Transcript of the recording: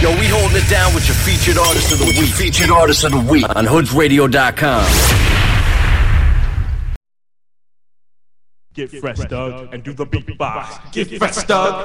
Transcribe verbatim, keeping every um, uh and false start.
Yo, we holding it down with your featured artist of the week. Featured artist of the week on hoods radio dot com. Get fresh, Doug, and do the beatbox. Get fresh, Doug,